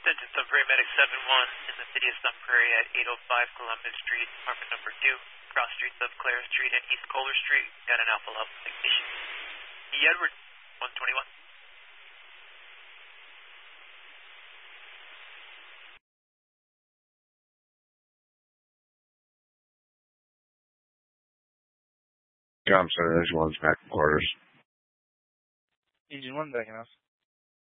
Engine Sun Prairie Medic 7-1 in the city of Sun Prairie at 805 Columbus Street, apartment number 2, cross streets of Clara Street and East Kohler Street. Got an Alpha Love technician. E. Edward, 121. Yeah, I'm sorry, Engine 1's back in quarters. Engine 1 back in house.